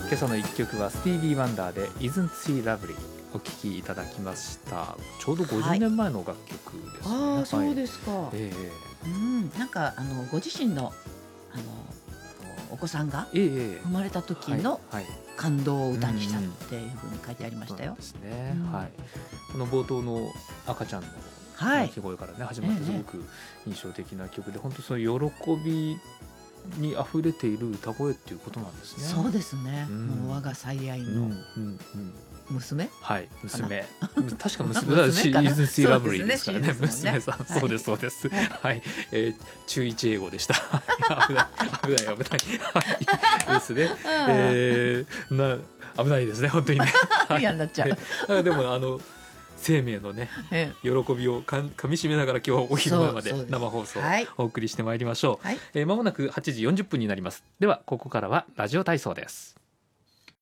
今朝の一曲はスティービー・ワンダーで Isn't She Lovely お聴きいただきました。ちょうど50年前の楽曲ですね。 ああ、そうはい。 ですか。 えなんかご自身のお子さんがえええ生まれた時はいのはい感動を歌にしたっていうふうに書いてありましたよ。 ですね。 うんはい。この冒頭の赤ちゃんのはい鳴き声からね始まってすごく印象的な曲で、本当そういう喜びに溢れている歌声っていうことなんですね。 そうですね。 うんもう我が最愛うんのうん娘。 はい、娘。確か娘娘シかなーズン3ラブリーですからね。 そうですね娘さん、 はいそうですそうです。 はいはい、中1英語でした。危ない危ない危ない。はいですね。危ないですね本当にね。 嫌になっちゃう。 でも生命のねえ喜びをかみしめながら今日はお昼前までそうです生放送をはいお送りしてまいりましょう。 はい。 間もなく8時40分になります。ではここからはラジオ体操です。